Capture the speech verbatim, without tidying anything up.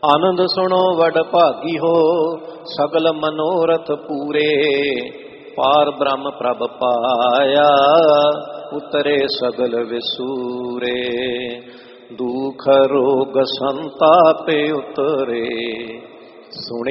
आनंद सुनो वड भागी हो, सगल मनोरथ पूरे। पार ब्रह्म प्रभ पाया, उतरे सगल विसूरे। दुख रोग संतापे उतरे, सुने